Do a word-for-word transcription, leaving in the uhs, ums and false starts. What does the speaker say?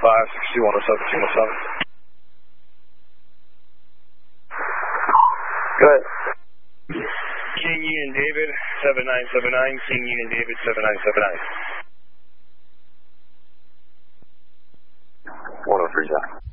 five six two one oh seven two one seven. Go ahead. King Union David, seven nine seven nine, King Union David, seven nine seven nine. one oh three, John.